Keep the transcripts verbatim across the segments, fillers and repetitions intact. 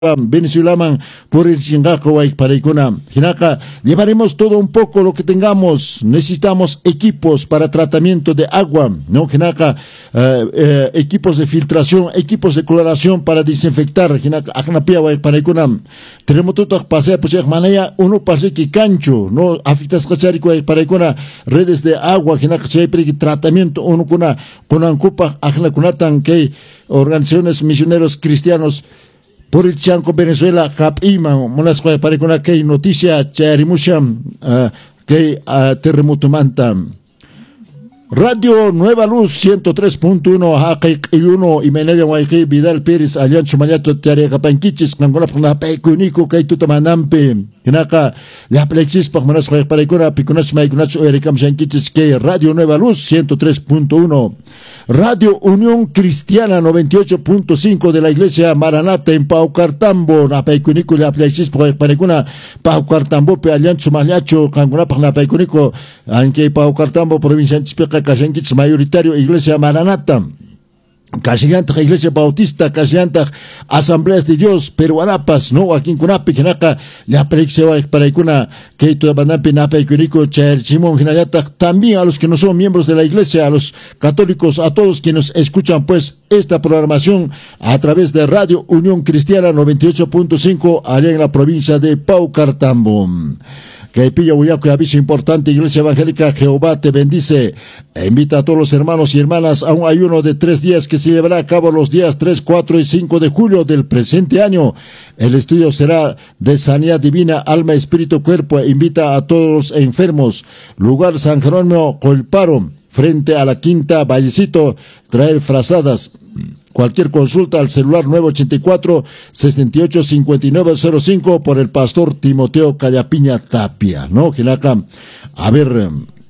Venezuela por el Chingaco Paraicuna. Jinaka, llevaremos todo un poco lo que tengamos. Necesitamos equipos para tratamiento de agua, ¿no? Jinaka, eh, eh, equipos de filtración, equipos de coloración para desinfectar. Jinaka, Agnapia Paraicuna. Tenemos todo pasar, pues manaya, uno pase que cancho, ¿no? Afitas Cacharico Paraicuna, redes de agua, Jinaka, tratamiento, uno con una, con una cupa, Ajnakunatan, que organizaciones misioneros cristianos. Por el Chanco Venezuela, Capima, Monasco, para con aquella noticia, Charimusha, uh, que uh, terremoto manta. Radio Nueva Luz ciento tres punto uno, Hakai y uno, y Menega Waiki, Vidal Pérez, Aliancho Mayato, Tiaria Capanquichis, Cangona Puna Peicunico, Kaituta Manampe, Hinaka, La Plexis, Pagmanasco, Paricona, Piconas Maikunacho, Ericam Shanquichis, que Radio Nueva Luz ciento tres punto uno. Radio Unión Cristiana noventa y ocho punto cinco de la Iglesia Maranata en Paucartambo, na Peicunico, La Plexis, Paricona, Paucartambo, Aliancho Mayacho, Cangona Pagna Peicunico, Anque Paucartambo, provincia de Chipeca, Cashanquich, mayoritario Iglesia Maranata. Casianta, Iglesia Bautista, Casianta, Asambleas de Dios, Peruanapas, no, aquí en Cunapi, Jinaka, la Prexewa, Paraicuna, Keito de Banampi, Napa y Curico, Chair, Simón, Jinayata, también a los que no son miembros de la Iglesia, a los católicos, a todos quienes escuchan, pues, esta programación a través de Radio Unión Cristiana noventa y ocho punto cinco, allá en la provincia de Paucartambo. Que pilla Huyaco, aviso importante, Iglesia Evangélica Jehová te bendice. E invita a todos los hermanos y hermanas a un ayuno de tres días que se llevará a cabo los días tres, cuatro y cinco de julio del presente año. El estudio será de sanidad divina, alma, espíritu, cuerpo. E invita a todos los enfermos. Lugar San Jerónimo Colparo, frente a la Quinta Vallecito, traer frazadas. Cualquier consulta al celular nueve ochenta y cuatro, sesenta y ocho, cincuenta y nueve cero cinco por el pastor Timoteo Callapiña Tapia, ¿no? Jinaka, a ver,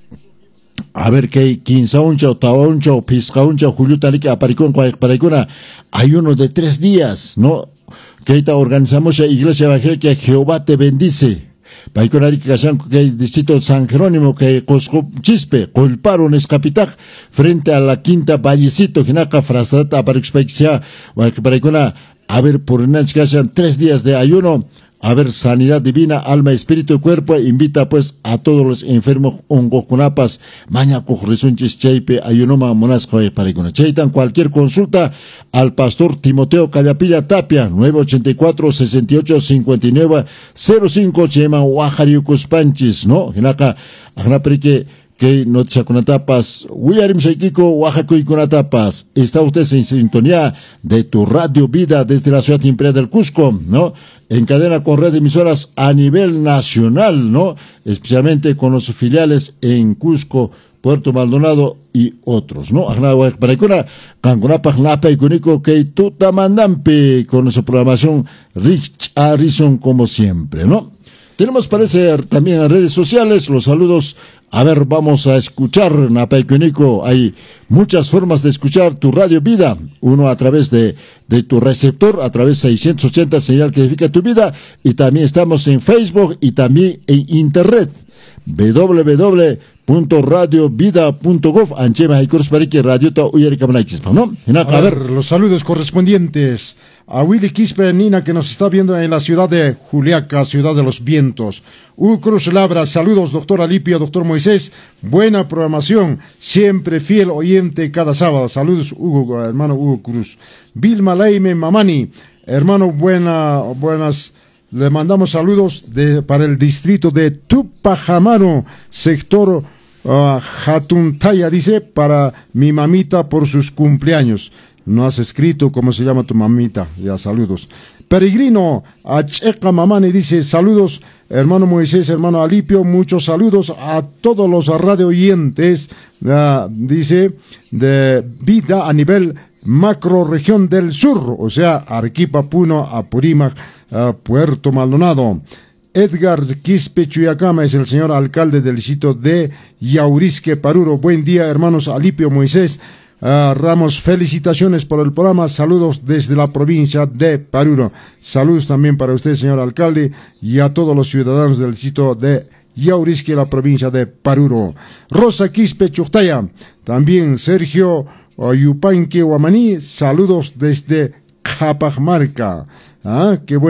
a ver que quinzauncha, otauncha, piscauncha, juliutalika, aparicón, paricona, hay uno de tres días, ¿no? Que ahorita organizamos la Iglesia Evangélica Jehová te bendice. Paiconari que el distrito San Jerónimo que Cosco Chispe, Colparo en Escapitac, frente a la Quinta Vallecito, Jinaka, Frasata, para experiencia, para a ver, por una que hayan tres días de ayuno, a ver, sanidad divina, alma, espíritu y cuerpo, invita pues a todos los enfermos, ongocunapas, maña cojresunchis, cheipe, ayunoma, monasco, paricona. Cheitan cualquier consulta al pastor Timoteo Callapilla Tapia, nueve ochenta y cuatro, sesenta y ocho, cincuenta y nueve cero cinco, chema, Huajariucus Panchis, ¿no? Jinaka, ajnaprique, que noticia con tapas, Willarim Shaikiko, Oaxaca y con tapas. Está usted en sintonía de tu Radio Vida desde la ciudad imperial del Cusco, ¿no? En cadena con red de emisoras a nivel nacional, ¿no? Especialmente con los filiales en Cusco, Puerto Maldonado y otros, ¿no? Para Icona, Canconapa, Napa y Cunico, que tuta mandampe con nuestra programación Rich Harrison como siempre, ¿no? Tenemos, parece, también en redes sociales los saludos. A ver, vamos a escuchar, Napaicunico. Hay muchas formas de escuchar tu Radio Vida. Uno a través de, de tu receptor, a través de seiscientos ochenta, señal que edifica tu vida. Y también estamos en Facebook y también en Internet. w w w punto radio vida punto gov. Anchema y Corsparique, Radio Ta Uyaricamanakispa, ¿no? A ver, los saludos correspondientes a Willy Quispe Nina, que nos está viendo en la ciudad de Juliaca, ciudad de los vientos. Hugo Cruz Labra, saludos, doctor Alipio, doctor Moisés, buena programación, siempre fiel oyente cada sábado. Saludos, Hugo, hermano Hugo Cruz. Vilma Laime Mamani, hermano, buena, buenas, le mandamos saludos de, para el distrito de Tupajamano, sector uh, Jatuntaya, dice, para mi mamita por sus cumpleaños. No has escrito cómo se llama tu mamita. Ya, saludos. Peregrino Acheca Mamani dice, saludos, hermano Moisés, hermano Alipio, muchos saludos a todos los radio oyentes, uh, dice, de vida a nivel macro región del sur, o sea, Arequipa, Puno, Apurímac, uh, Puerto Maldonado. Edgar Quispe Chuyacama es el señor alcalde del distrito de Yaurisque, Paruro. Buen día, hermanos Alipio, Moisés, Uh, Ramos, felicitaciones por el programa, saludos desde la provincia de Paruro. Saludos también para usted, señor alcalde, y a todos los ciudadanos del distrito de Yaurisque, la provincia de Paruro. Rosa Quispe Chuchtaya, también Sergio uh, Yupanque Huamaní, saludos desde Capamarca. Ah, qué bueno.